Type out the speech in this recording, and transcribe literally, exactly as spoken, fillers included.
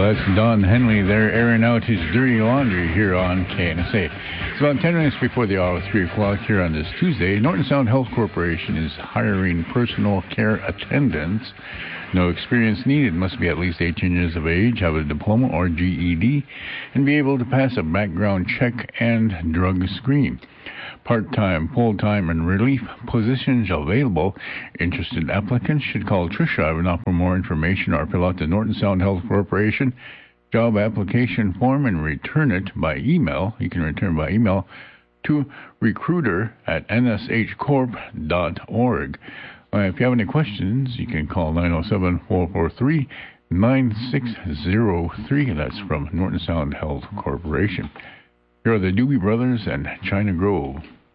that's Don Henley there airing out his dirty laundry here on K N S A. It's about ten minutes before the hour, three o'clock here on this Tuesday. Norton Sound Health Corporation is hiring personal care attendants. No experience needed. Must be at least eighteen years of age, have a diploma or G E D, and be able to pass a background check and drug screen. Part-time, full-time, and relief positions available. Interested applicants should call Tricia Ivanov for more information or fill out the Norton Sound Health Corporation job application form and return it by email. You can return by email to recruiter at n s h corp dot org. Uh, if you have any questions, you can call nine oh seven, four four three, nine six zero three. That's from Norton Sound Health Corporation. Here are the Doobie Brothers and China Grove.